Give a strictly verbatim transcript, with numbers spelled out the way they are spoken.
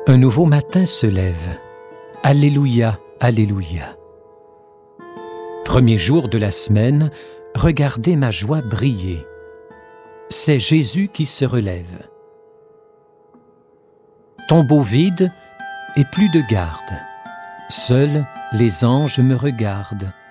Un nouveau matin se lève. Alléluia, Alléluia. Premier jour de la semaine, regardez ma joie briller. C'est Jésus qui se relève. Tombeau vide et plus de garde. Seuls les anges me regardent.